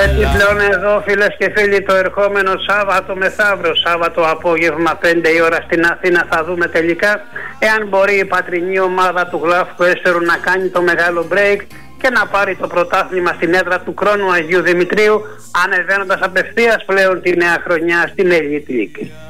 Έτσι πλέον εδώ, φίλες και φίλοι, το ερχόμενο Σάββατο μεθαύριο, Σάββατο απόγευμα 5 η ώρα στην Αθήνα, θα δούμε τελικά εάν μπορεί η πατρινή ομάδα του Γλάφκου Έστερου να κάνει το μεγάλο break και να πάρει το πρωτάθλημα στην έδρα του Κρόνου Αγίου Δημητρίου, ανεβαίνοντας απευθείας πλέον τη νέα χρονιά στην Elite League.